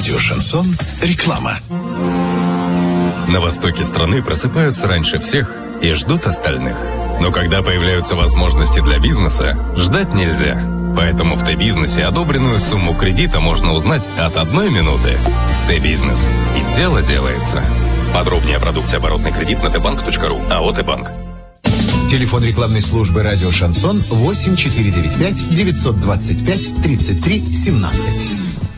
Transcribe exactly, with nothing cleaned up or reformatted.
Радио «Шансон». Реклама. На востоке страны просыпаются раньше всех и ждут остальных. Но когда появляются возможности для бизнеса, ждать нельзя. Поэтому в Т-бизнесе одобренную сумму кредита можно узнать от одной минуты. Т-бизнес. И дело делается. Подробнее о продукте оборотный кредит на тбанк точка ру. АО «Т-банк». Телефон рекламной службы «Радио Шансон» восемь четыре девять пять девятьсот двадцать пять тридцать три семнадцать.